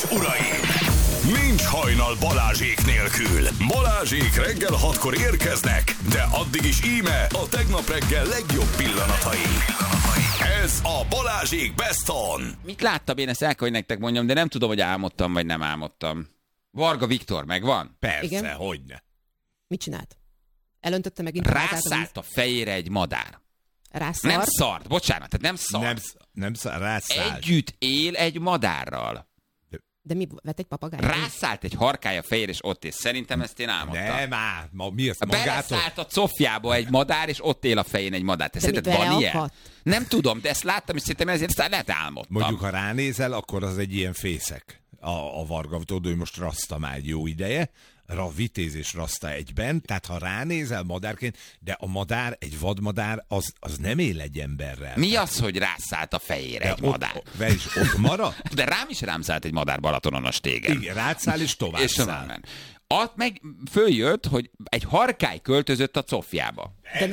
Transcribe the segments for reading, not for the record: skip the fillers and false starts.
és uraim! Nincs hajnal Balázsék nélkül. Balázsék reggel 6-kor érkeznek, de addig is íme a tegnap reggel legjobb pillanatai. Ez a Balázsék Best On. Mit láttam én, ezt el kell, hogy nektek mondjam, de nem tudom, hogy álmodtam, vagy nem álmodtam. Varga Viktor megvan? Persze, Igen. hogyne. Mit csinált? Elöntötte megint Rászállt a fejére egy madár. Rászart? Nem szart, bocsánat, tehát nem szart. Nem rászállt. Együtt él egy madárral. De mi, vett egy papagájt? Rászállt egy harkály a fejére, és ott él. Szerintem ezt én álmodtam. Nem, mi ezt magától? Beleszállt a cofjába egy madár, és ott él a fején egy madár. Te De mi, szerinted van ilyen? beleakadt? Nem tudom, de ezt láttam, és szerintem ezért aztán lehet álmodtam. Mondjuk, ha ránézel, akkor az egy ilyen fészek. A Varga, tudod, ő most raszta már egy jó ideje, vitéz és raszta egyben, tehát ha ránézel madárként, de a madár, egy vadmadár, az nem él egy emberrel. Mi az, hogy rászállt a fejére egy madár? Ott marad? De rám szállt egy madár Balatonon a stégen. Igen, rád és tovább És száll. tovább. Ott meg följött, hogy egy harkály költözött a cofjába. Nem.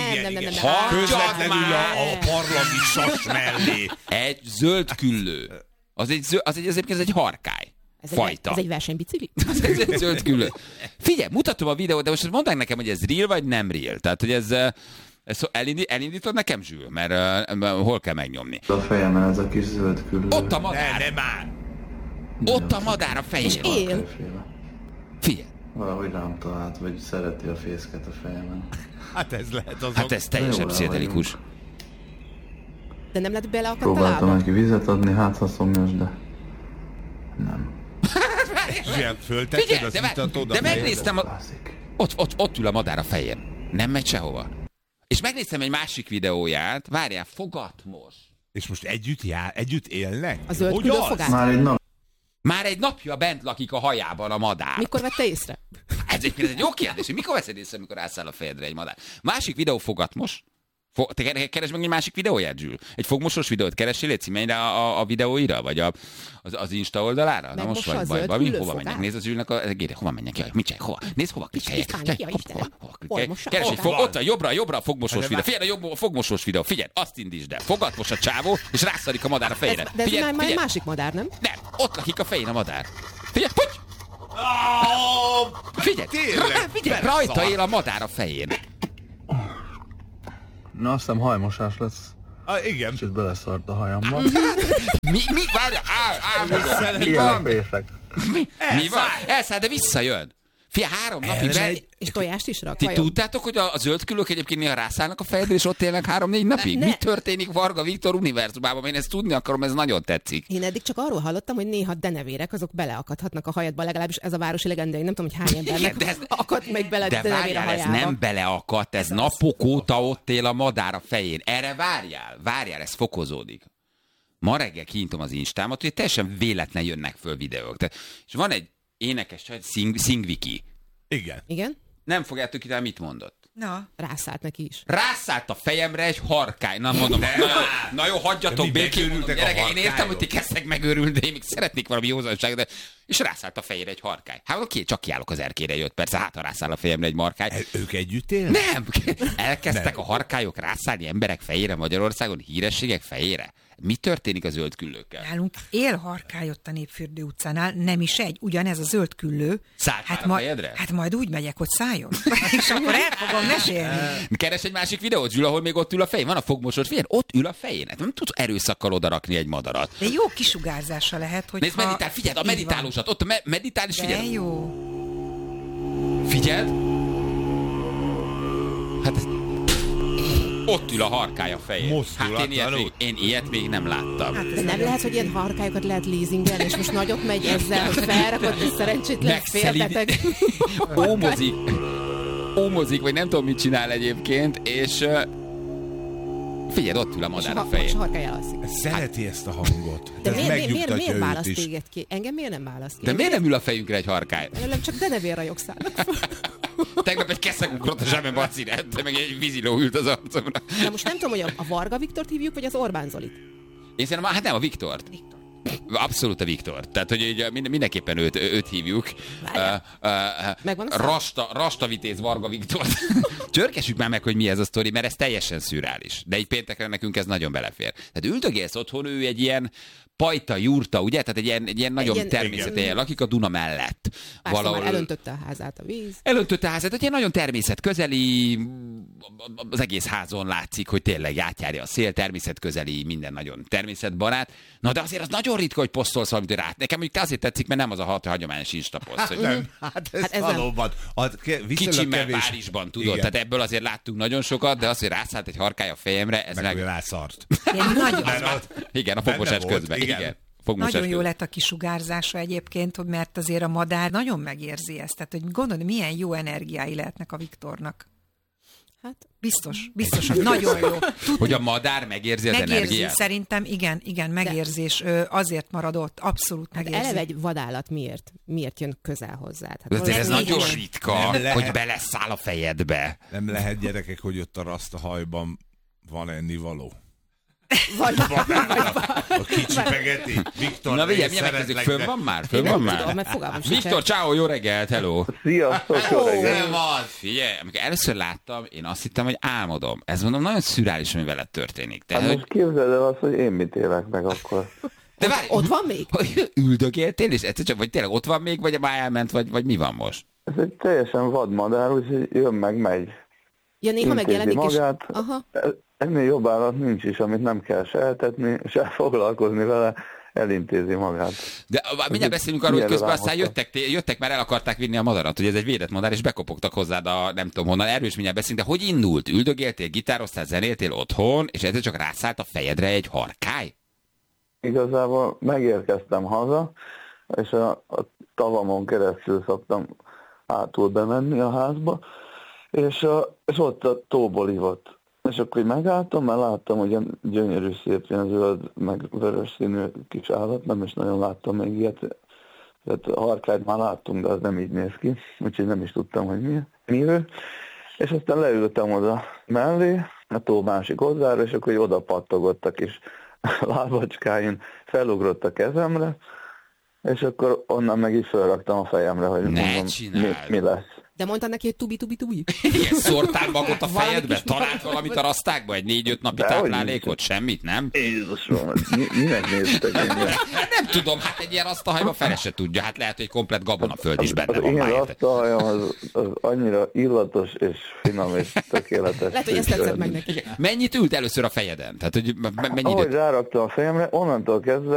Közvetlenül a parlagi sas mellé. Egy zöld küllő. Az egy harkály. Fajta. Ez egy versenybicikli? Ez egy zöld küllő. Figyelj, mutatom a videót, de most mondd nekem, hogy ez real vagy nem real. Tehát, hogy ez elindítod nekem, Zsül? Mert hol kell megnyomni? A fejemen ez a kis zöld küllő. Ott a madár. Nem már. Ott a madár a fején. És él. Figyelj. Valahogy rám talált, vagy szereti a fészket a fejemen. Hát ez lehet azok. Hát ez teljesen Jó, pszichedelikus. De nem lett beleakadt a Próbáltam lába? neki vizet adni, hát ha szomjas, de nem. Ilyen föltetted Figyelj, az de itat oda. de megnéztem, Bászik. ott ül a madár a fején. Nem megy sehova. És megnéztem egy másik videóját, várjál, fogatmos. És most együtt élnek? A zöld Hogy küllő az? fogát? Már egy nap. Már egy napja bent lakik a hajában a madár. Mikor vette észre? Ez egy jó kérdés, hogy mikor veszed észre, amikor rászáll a fejedre egy madár. Másik videó fogatmos. Te keresd meg egy másik videóját, Zsül? Egy fogmosos videót keressél, légy menj rá a videóira, vagy az Insta oldalára? Na most vagy bajban. Hova menjek? Nézd az Zsülnek hova menjek? Jaj, mit csinálj? Hova? Nézd, hova klikkeljek? Keres egy ott a jobbra a fogmosós videó. Figyelj, a fogmosós videó. Figyelj, azt indítsd el. Fogatmos a csávó, és rászarik a madár a fejére. De ez már egy másik madár, nem? Nem, ott lakik a fején a madár. Figyelj, puty! Figyelj, rajta él a madár a fején. Na, azt hiszem hajmosás lesz. Igen. Kicsit beleszart a hajamba. Mi? Várja, mi Ilyen a van? fészek. Mi van? Elszáll, de visszajön. Fia, 3 napig. És tojást is rak? Ti vajon? tudtátok, hogy a zöld küllők egyébként néha rászállnak a fejedre, és ott élnek 3-4 napig? Ne. Mi történik Varga Viktor univerzumában? Én ezt tudni akarom, ez nagyon tetszik. Én eddig csak arról hallottam, hogy néha denevérek, azok beleakadhatnak a hajadba, legalábbis ez a városi legenda, én nem tudom, hogy hány embernek Igen, de ez- akadt meg bele De denevér a várjál, ez hajába. nem beleakadt, ez napok óta ott él a madár a fején. Erre várjál, ez fokozódik. Ma reggel kinyitom az Instámat, hogy teljesen véletlen jönnek föl videók. És van egy énekes csaj, Szingviki. Igen. Igen? Nem fogjátok ide, mit mondott. Na, Rászállt neki is. Rászállt a fejemre egy harkály. Na mondom, na jó, De hagyjatok mi békén. megőrültek a Gyerekek, én értem, harkályok? hogy ti kezdtek megőrülni, de én még szeretnék valami józanságot, de... És rászállt a fejére egy harkály. Hát oké, csak kiállok az erkére, jött persze, hát ha rászáll a fejemre egy markály. Ők együtt élnek? Nem! Elkezdtek a harkályok rászállni emberek fejére Magyarországon, hírességek fejére. Mi történik a zöld küllőkkel? nálunk él harkály ott a Népfürdő utcánál, nem is egy, ugyanez a zöld küllő. Szállt már a fejedre? Hát majd úgy megyek, hogy szálljon. És akkor el fogom mesélni. Keres egy másik videót, Zsül, ahol még ott ül a fején. Van a fogmosós, figyelj, ott ül a fején. Hát nem tudsz erőszakkal odarakni egy madarat. De jó kisugárzása lehet, hogy Nézd, meditál, figyeld, a így van. meditálósat, ott meditál, és De figyeld. jó. Figyeld. Hát ez... Ott ül a harkály a fején. Hát én ilyet még nem láttam. Hát De ez nem nagyon lehet, hogy ilyen harkályokat lehet leasingelni, és most nagyot megy ezzel, hogy felrakott egy szerencsétlen félbeteg. Ómozik, vagy nem tudom, mit csinál egyébként, és figyeld, ott ül a madár a És fején. harkály elalszik. Szereti ezt a hangot. De Ez miért megnyugtatja őt választ is. téged ki? Engem miért nem választ ki? De miért nem ül a fejünkre egy harkály? Nem csak denevérra jogszálnak. Tegnap egy keszeg ugrott a zsebembe a ciret, meg egy víziló ült az arcomra. Na most nem tudom, hogy a Varga Viktort hívjuk, vagy az Orbán Zolit. Én szerintem, hát nem, a Viktort. Abszolút a Viktor. Tehát, hogy így mindenképpen őt hívjuk. Megvan a szám? Rasta vitéz Varga Viktor. Csörkessük már meg, hogy mi ez a sztori, mert ez teljesen szürreális. De így péntekre nekünk ez nagyon belefér. Tehát üldögélsz otthon, ő egy ilyen Pajta, jurta, ugye? Tehát egy ilyen nagyon ilyen- természetesen lakik a Duna mellett. Persze, már elöntötte a házát a víz. Elöntötte a házat, hogy ilyen nagyon természetközeli, az egész házon látszik, hogy tényleg átjárja a szél, természetközeli, minden nagyon természetbarát. Na de azért az nagyon ritka, hogy posztolsz valamit, hogy rá. Nekem mondjuk te azért tetszik, mert nem az a hagyományos instaposzt, hogy Nem, hát ez ez nem. valóban. kicsimmel Párizsban, tudod. Igen. Tehát ebből azért láttunk nagyon sokat, de az, hogy rászállt egy harkály a fejemre, ez Meg rászart. Ilyen nagyon, Igen, a Benne fogmosás volt, közben. igen. Igen. Fogmosás nagyon jó közben. lett a kisugárzása egyébként, hogy mert azért a madár nagyon megérzi ezt. Tehát, hogy gondolod, milyen jó energiái lehetnek a Viktornak. Hát, Biztos, hogy nagyon jó. Hogy a madár megérzi az Megérzi, energiát? szerintem, igen, megérzés. Azért marad abszolút hát megérzi. eleve egy vadállat miért jön közel hozzád? Hát De azért ez valami- nagyon igen. ritka, Nem lehet. hogy beleszáll a fejedbe. Nem lehet, gyerekek, hogy ott a rasztahajban van ennivaló. Vagy, A kicsi pegeti. Viktor, Na én vigyázz, milyen megkezdjük? szeretlek, Fönn de- van már? Fönn nem van tudom, már? mert fogalmam sincs. Viktor, ciao, jó reggelt, hello! Sziasztok, jó reggelt! Nem van! Figyelj, amikor először láttam, én azt hittem, hogy álmodom. Ez mondom, nagyon szürális, ami veled történik. Hát Tehát, most képzeld el azt, hogy én mit élek meg akkor. de várj, Ott van még? hogy üldögéltél, és egyszer csak, vagy tényleg ott van még, vagy már elment, vagy mi van most? Ez egy teljesen vad madár, úgyhogy jön meg, megy. Ja, néha Intézi megjelenik, és... magát. Aha. Ennél jobb állat nincs is, amit nem kell se eltetni, se foglalkozni vele, elintézi magát. De mindjárt beszélünk arról, hogy milyen közben aztán rámozta. jöttek, már el akarták vinni a madarat, hogy ez egy védett madár, és bekopogtak hozzád a nem tudom honnan. Erről is mindjárt beszélünk, de hogy indult? Üldögéltél, gitároztál, zenéltél otthon, és ezzel csak rászállt a fejedre egy harkály? Igazából megérkeztem haza, és a tavamon keresztül szoktam hátul bemenni a házba, és ott a tóból ivott. És akkor így megálltam, mert láttam, hogy ilyen gyönyörű, szép, ilyen zöld, meg vörös színű kis állat, nem is nagyon láttam még ilyet. Tehát a harkályt már láttunk, de az nem így néz ki, úgyhogy nem is tudtam, hogy mi ő. És aztán leültem oda mellé, a tó másik oldalára, és akkor oda pattogott a kis lábacskáin, felugrott a kezemre, és akkor onnan meg is felraktam a fejemre, hogy Ne mondom, csináld. mi lesz. De mondtad neki, hogy tubi. Igen, szórtál magot a Valami fejedbe? kis Talált magot. valamit a rasztákba? Egy 4-5 napi Dehogy táplálékot? Semmit, nem? Jézusom, minek néztek én? Nem tudom, hát egy ilyen rasztahajban fele se tudja. Hát lehet, hogy komplet gabonaföld is benne Az van én már. érted? asztalhajam az annyira illatos és finom és tökéletes. Lehet, hogy ezt tetszett meg neki. Igen. Mennyit ült először a fejeden? Tehát, hogy mennyi Ahogy időt? ráraktam a fejemre, onnantól kezdve